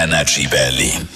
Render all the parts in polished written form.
Energy Berlin.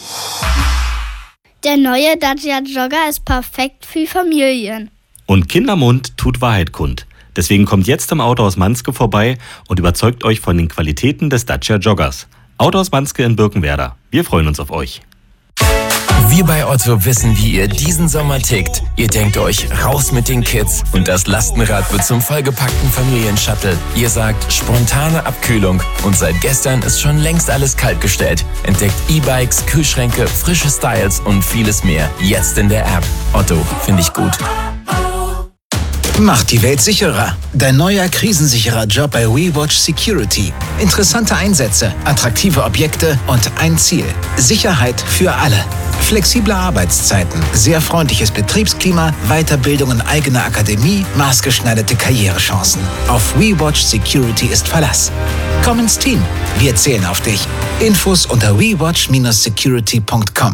Der neue Dacia Jogger ist perfekt für Familien. Und Kindermund tut Wahrheit kund. Deswegen kommt jetzt im Autohaus Manske vorbei und überzeugt euch von den Qualitäten des Dacia Joggers. Autohaus Manske in Birkenwerder. Wir freuen uns auf euch. Wir bei Otto wissen, wie ihr diesen Sommer tickt. Ihr denkt euch, raus mit den Kids und das Lastenrad wird zum vollgepackten Familienshuttle. Ihr sagt, spontane Abkühlung und seit gestern ist schon längst alles kaltgestellt. Entdeckt E-Bikes, Kühlschränke, frische Styles und vieles mehr. Jetzt in der App. Otto, finde ich gut. Macht die Welt sicherer. Dein neuer krisensicherer Job bei WeWatch Security. Interessante Einsätze, attraktive Objekte und ein Ziel. Sicherheit für alle. Flexible Arbeitszeiten, sehr freundliches Betriebsklima, Weiterbildung in eigener Akademie, maßgeschneiderte Karrierechancen. Auf WeWatch Security ist Verlass. Komm ins Team. Wir zählen auf dich. Infos unter wewatch-security.com.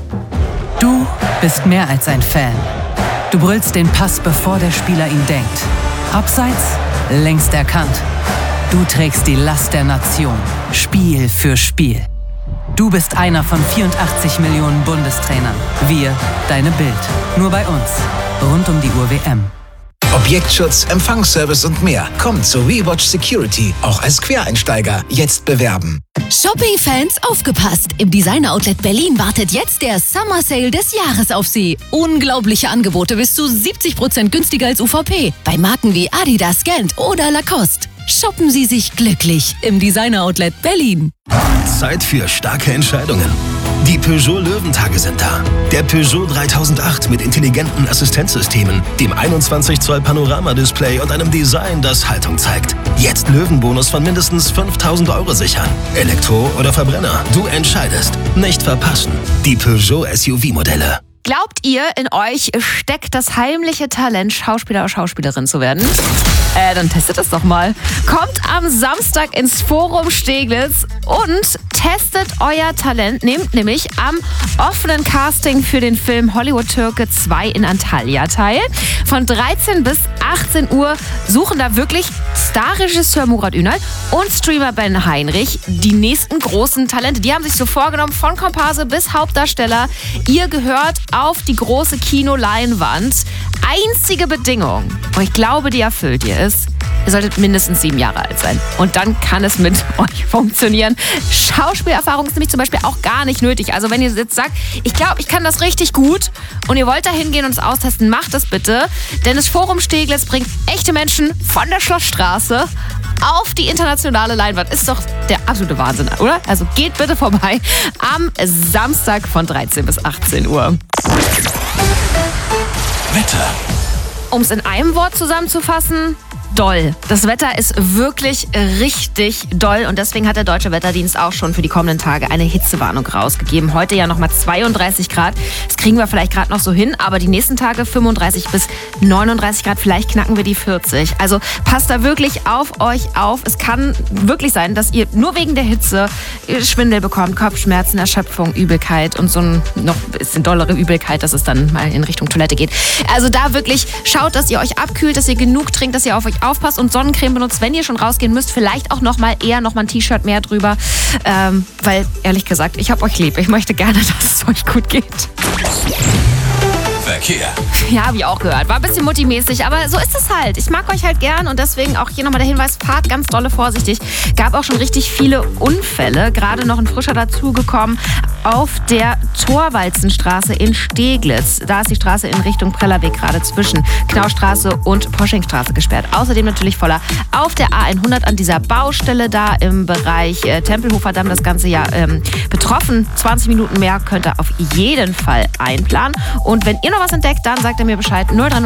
Du bist mehr als ein Fan. Du brüllst den Pass, bevor der Spieler ihn denkt. Abseits, längst erkannt. Du trägst die Last der Nation, Spiel für Spiel. Du bist einer von 84 Millionen Bundestrainern. Wir, deine Bild. Nur bei uns. Rund um die Uhr WM. Objektschutz, Empfangsservice und mehr. Kommt zu WeWatch Security, auch als Quereinsteiger. Jetzt bewerben. Shopping-Fans, aufgepasst! Im Designer Outlet Berlin wartet jetzt der Summer Sale des Jahres auf Sie. Unglaubliche Angebote bis zu 70% günstiger als UVP. Bei Marken wie Adidas, Gant oder Lacoste. Shoppen Sie sich glücklich im Designer Outlet Berlin. Zeit für starke Entscheidungen. Die Peugeot Löwentage sind da. Der Peugeot 3008 mit intelligenten Assistenzsystemen, dem 21 Zoll Panoramadisplay und einem Design, das Haltung zeigt. Jetzt Löwenbonus von mindestens 5.000 € sichern. Elektro oder Verbrenner, du entscheidest. Nicht verpassen. Die Peugeot SUV-Modelle. Glaubt ihr, in euch steckt das heimliche Talent, Schauspieler oder Schauspielerin zu werden? Dann testet es doch mal. Kommt am Samstag ins Forum Steglitz und testet euer Talent. Nehmt nämlich am offenen Casting für den Film Hollywood Türke 2 in Antalya teil. Von 13 bis 18 Uhr suchen da wirklich Starregisseur Murat Ünal und Streamer Ben Heinrich die nächsten großen Talente. Die haben sich so vorgenommen, von Komparse bis Hauptdarsteller. Ihr gehört auf die große Kinoleinwand. Einzige Bedingung, und ich glaube, die erfüllt ihr, ist, ihr solltet mindestens 7 Jahre alt sein. Und dann kann es mit euch funktionieren. Schauspielerfahrung ist nämlich zum Beispiel auch gar nicht nötig. Also wenn ihr jetzt sagt, ich glaube, ich kann das richtig gut und ihr wollt da hingehen und es austesten, macht das bitte. Denn das Forum Steglitz bringt echte Menschen von der Schlossstraße auf die internationale Leinwand. Ist doch der absolute Wahnsinn, oder? Also geht bitte vorbei am Samstag von 13 bis 18 Uhr. Wetter. Um es in einem Wort zusammenzufassen: doll. Das Wetter ist wirklich richtig doll und deswegen hat der Deutsche Wetterdienst auch schon für die kommenden Tage eine Hitzewarnung rausgegeben. Heute ja nochmal 32 Grad. Das kriegen wir vielleicht gerade noch so hin, aber die nächsten Tage 35 bis 39 Grad. Vielleicht knacken wir die 40. Also passt da wirklich auf euch auf. Es kann wirklich sein, dass ihr nur wegen der Hitze Schwindel bekommt, Kopfschmerzen, Erschöpfung, Übelkeit und so ein noch bisschen dollere Übelkeit, dass es dann mal in Richtung Toilette geht. Also da wirklich schaut, dass ihr euch abkühlt, dass ihr genug trinkt, dass ihr auf euch aufpasst und Sonnencreme benutzt, wenn ihr schon rausgehen müsst. Vielleicht auch noch mal ein T-Shirt mehr drüber. Weil, ehrlich gesagt, ich hab euch lieb. Ich möchte gerne, dass es euch gut geht. Verkehr. Ja, hab ich auch gehört. War ein bisschen multimäßig, aber so ist es halt. Ich mag euch halt gern und deswegen auch hier nochmal der Hinweis, fahrt ganz dolle vorsichtig. Gab auch schon richtig viele Unfälle. Gerade noch ein frischer dazugekommen auf der Thorwalzenstraße in Steglitz. Da ist die Straße in Richtung Prellerweg gerade zwischen Knaustraße und Poschingstraße gesperrt. Außerdem natürlich voller auf der A100 an dieser Baustelle da im Bereich Tempelhofer Damm. Das Ganze ja betroffen. 20 Minuten mehr könnt ihr auf jeden Fall einplanen. Und wenn ihr noch was entdeckt, dann sagt ihr mir Bescheid. 030